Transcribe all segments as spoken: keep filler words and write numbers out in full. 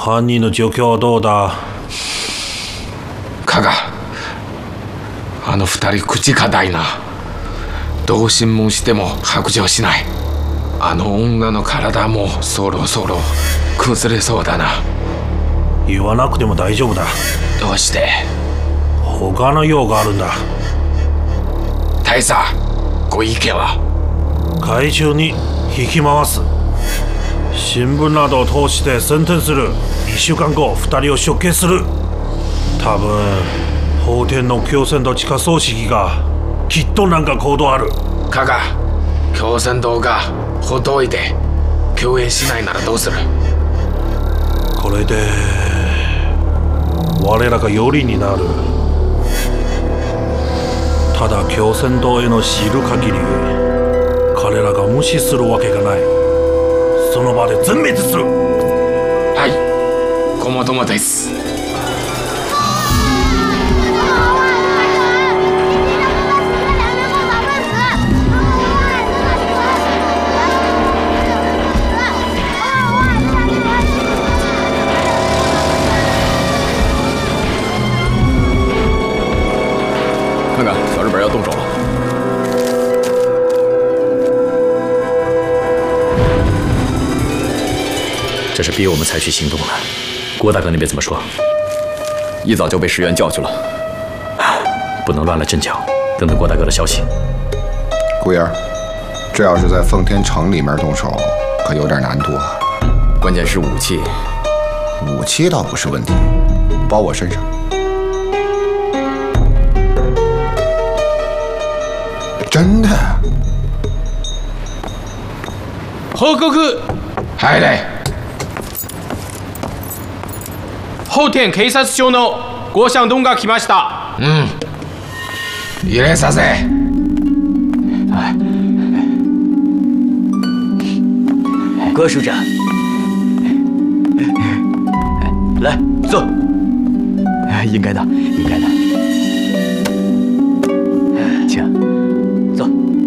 犯人の状況はどうだ？ 加賀、あの二人口が大な。どう審問しても白状しない。あの女の体もそろそろ崩れそうだな。 言わなくても大丈夫だ。 どうして？ 他の用があるんだ。 大佐、ご意見は？ 海中に引き回す。新聞などを通して宣伝する。いっしゅうかんご二人を処刑する。多分法廷の共産党地下組織がきっとなんか行動ある。 加賀、共産党がほどいて共演しないならどうする？ これで我らが有利になる。ただ共産党への知る限り彼らが無視するわけがない。その場で全滅する。 はい、ごもともです。 看看，小日本要动手了。这是逼我们采取行动的。郭大哥那边怎么说？一早就被石原叫去了，不能乱了阵脚。等等郭大哥的消息。 顾爷，这要是在奉天城里面动手，可有点难度啊。 关键是武器。 武器倒不是问题，包我身上。真的？ 報告。入れ。 法天警察署の郭向東が来ました。 うん。入れさせ。 郭署长，来坐。应该的，应该的。请坐。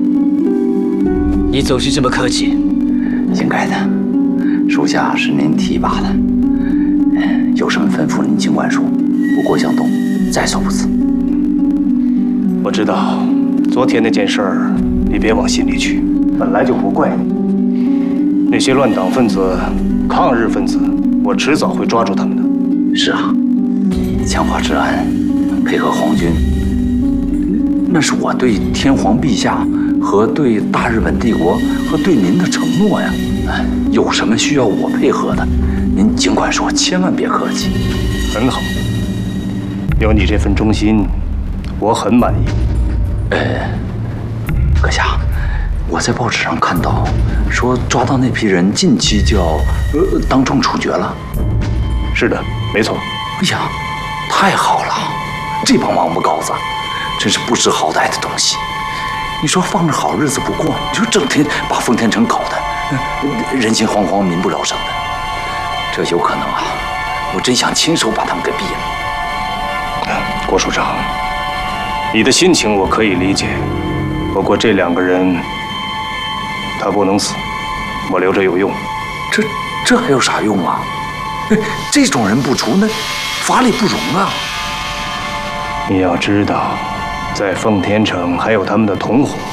你总是这么客气。 应该的，属下是您提拔的。有什么吩咐您尽管说。我郭向东在所不辞。 我知道，昨天那件事儿，你别往心里去，本来就不怪你。那些乱党分子、抗日分子，我迟早会抓住他们的。 是啊，强化治安，配合皇军，那是我对天皇陛下和对大日本帝国和对您的承诺呀。有什么需要我配合的，您尽管说，千万别客气。 很好，有你这份忠心，我很满意。 呃，阁下，我在报纸上看到，说抓到那批人，近期就要呃当众处决了。 是的，没错。 哎呀，太好了！这帮王八羔子，真是不识好歹的东西。你说放着好日子不过，你说整天把奉天城搞得、呃、人心惶惶、民不聊生的，这有可能啊！我真想亲手把他们给毙了。 郭署长，你的心情我可以理解，不过这两个人，他不能死，我留着有用。 这这还有啥用啊？这种人不除，那法理不容啊！ 你要知道，在奉天城还有他们的同伙。